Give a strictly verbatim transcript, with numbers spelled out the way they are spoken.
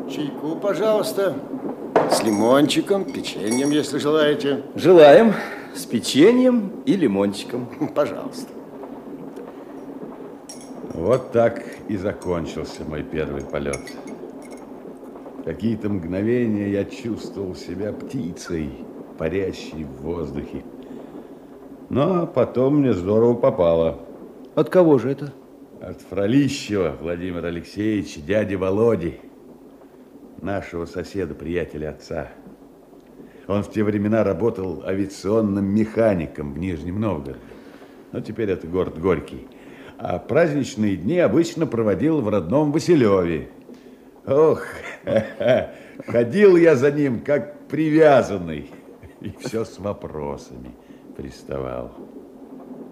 Чайку, пожалуйста. С лимончиком, печеньем, если желаете. Желаем. С печеньем и лимончиком. Пожалуйста. Вот так и закончился мой первый полет. Какие-то мгновения я чувствовал себя птицей, парящей в воздухе. Но потом мне здорово попало. От кого же это? От Фролищева Владимира Алексеевича, дяди Володи, нашего соседа, приятеля отца. Он в те времена работал авиационным механиком в Нижнем Новгороде. Но теперь это город Горький. А праздничные дни обычно проводил в родном Василеве. Ох, ходил я за ним как привязанный. И все с вопросами приставал.